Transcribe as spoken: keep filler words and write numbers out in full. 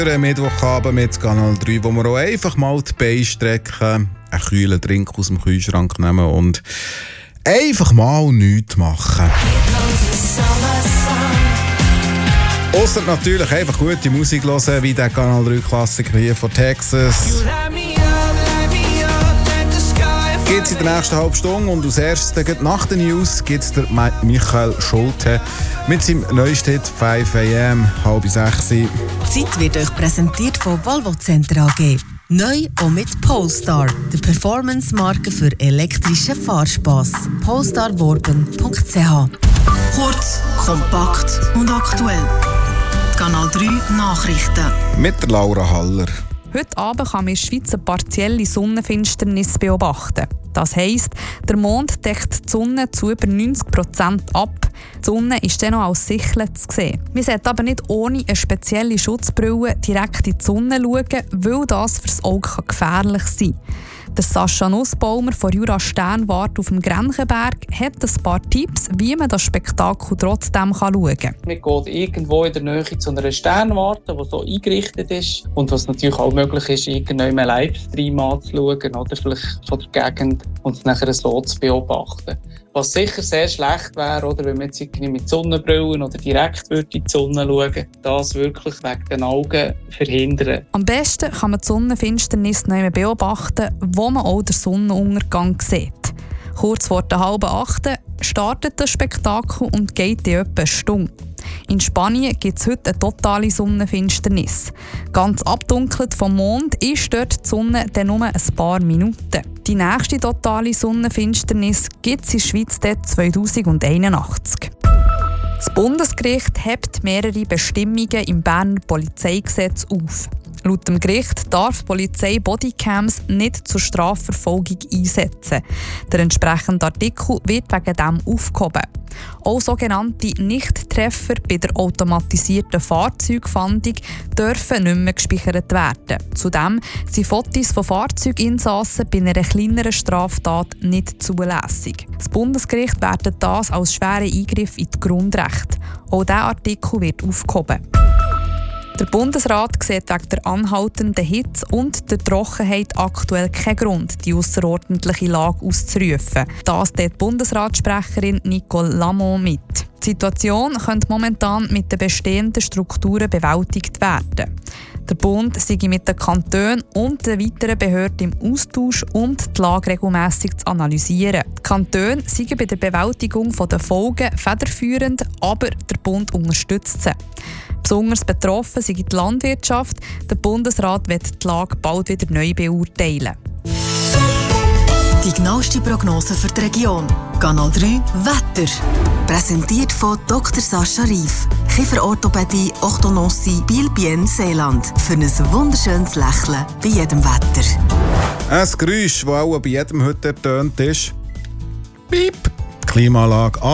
Mittwochabend mit Kanal drei, wo wir auch einfach mal die Beine strecken, einen kühlen Drink aus dem Kühlschrank nehmen und einfach mal nichts machen. Ausser natürlich einfach gute Musik hören, wie der Kanal drei Klassiker hier von Texas. Geht es in der nächsten halben Stunde und als erstes nach den News gibt es Michael Schulte mit seinem neuesten Hit fünf a m, halb sechs. Die Zeit wird euch präsentiert von Volvo Center A G. Neu auch mit Polestar, der Performance-Marke für elektrischen Fahrspass. polestar worben punkt c h. Kurz, kompakt und aktuell. Kanal drei Nachrichten. Mit der Laura Haller. Heute Abend kann man in der Schweiz eine partielle Sonnenfinsternis beobachten. Das heisst, der Mond deckt die Sonne zu über neunzig Prozent ab. Die Sonne ist dann noch als Sichel zu sehen. Man sollte aber nicht ohne eine spezielle Schutzbrille direkt in die Sonne schauen, weil das für das Auge gefährlich sein kann. Der Sascha Nussbaumer von Jura Sternwarte auf dem Grenchenberg hat ein paar Tipps, wie man das Spektakel trotzdem schauen kann. Man geht irgendwo in der Nähe zu einer Sternwarte, die so eingerichtet ist. Und was natürlich auch möglich ist, irgendeinen Livestream anzuschauen oder vielleicht von der Gegend und es nachher so zu beobachten. Was sicher sehr schlecht wäre, oder, wenn man jetzt mit Sonnenbrillen oder direkt in die Sonne schauen, das wirklich wegen den Augen verhindern. Am besten kann man die Sonnenfinsternis noch einmal beobachten, wo man auch den Sonnenuntergang sieht. Kurz vor der halben achten startet das Spektakel und geht in etwa eine Stunde. In Spanien gibt es heute eine totale Sonnenfinsternis. Ganz abdunkelt vom Mond ist dort die Sonne dann nur ein paar Minuten. Die nächste totale Sonnenfinsternis gibt es in der Schweiz zwanzig einundachtzig. Das Bundesgericht hebt mehrere Bestimmungen im Berner Polizeigesetz auf. Laut dem Gericht darf die Polizei Bodycams nicht zur Strafverfolgung einsetzen. Der entsprechende Artikel wird wegen dem aufgehoben. Auch sogenannte Nichttreffer bei der automatisierten Fahrzeugfahndung dürfen nicht mehr gespeichert werden. Zudem sind Fotos von Fahrzeuginsassen bei einer kleineren Straftat nicht zulässig. Das Bundesgericht wertet das als schweren Eingriff in die Grundrechte. Auch dieser Artikel wird aufgehoben. Der Bundesrat sieht wegen der anhaltenden Hitze und der Trockenheit aktuell keinen Grund, die ausserordentliche Lage auszurufen. Das teilt die Bundesratssprecherin Nicole Lamont mit. Die Situation könnte momentan mit den bestehenden Strukturen bewältigt werden. Der Bund sei mit den Kantonen und den weiteren Behörden im Austausch, um die Lage regelmässig zu analysieren. Die Kantone seien bei der Bewältigung der Folgen federführend, aber der Bund unterstützt sie. Besonders betroffen sei die Landwirtschaft. Der Bundesrat wird die Lage bald wieder neu beurteilen. Die genaueste Prognose für die Region. Kanal drei Wetter. Präsentiert von Doktor Sascha Rief. Kieferorthopädie, Orthodontie, Biel-Bien, Seeland. Für ein wunderschönes Lächeln bei jedem Wetter. Ein Geräusch, das auch bei jedem heute ertönt ist. Piep! Klimaanlage